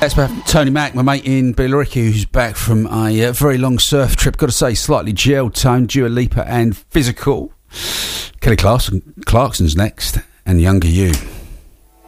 That's about Tony Mac, my mate in Billericay, who's back from a very long surf trip. Got to say, slightly gel tone, Dua Lipa and Physical. Kelly Clarkson's next, and Younger You.